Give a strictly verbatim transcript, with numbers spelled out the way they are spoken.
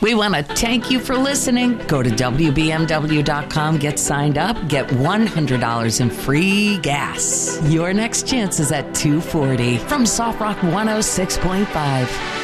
We want to thank you for listening. Go to W B M W dot com, get signed up, get one hundred dollars in free gas. Your next chance is at two forty from Soft Rock one oh six point five.